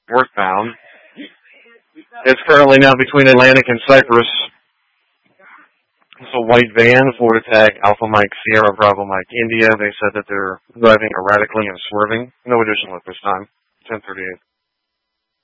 northbound. It's currently now between Atlantic and Cypress. It's a white van, Florida Tag, Alpha Mike, Sierra Bravo Mike, India. They said that they're driving erratically and swerving. No additional at this time. 10:38.